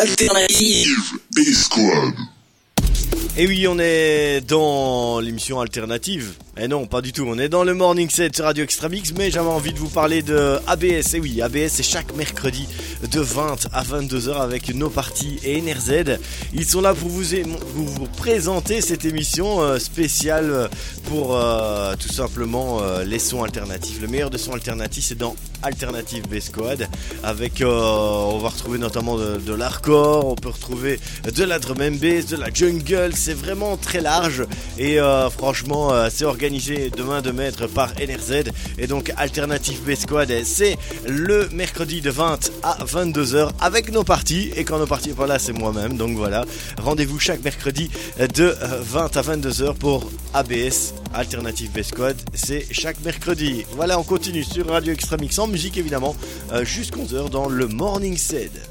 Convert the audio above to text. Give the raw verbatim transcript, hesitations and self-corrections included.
Alternative B-Squad. Et oui, on est dans l'émission alternative. Eh non, pas du tout, on est dans le Morning Set sur Radio Extra Mix, mais j'avais envie de vous parler de A B S. Et oui, A B S, c'est chaque mercredi de vingt à vingt-deux heures avec No Party et N R Z. Ils sont là pour vous, vous, vous présenter cette émission euh, spéciale pour euh, tout simplement euh, les sons alternatifs. Le meilleur des sons alternatifs, c'est dans Alternative B-Squad. Avec, euh, on va retrouver notamment de, de l'hardcore, on peut retrouver de la drum and bass, de la jungle. C'est vraiment très large et euh, franchement, euh, c'est organisé de main de maître par N R Z. Et donc Alternative B-Squad, c'est le mercredi de vingt à vingt-deux heures avec nos parties. Et quand nos parties n'est pas là, c'est moi-même. Donc voilà, rendez-vous chaque mercredi de vingt à vingt-deux heures pour A B S. Alternative B-Squad, c'est chaque mercredi. Voilà, on continue sur Radio Extra Mix en musique évidemment, euh, jusqu'à onze heures dans le Morning Set.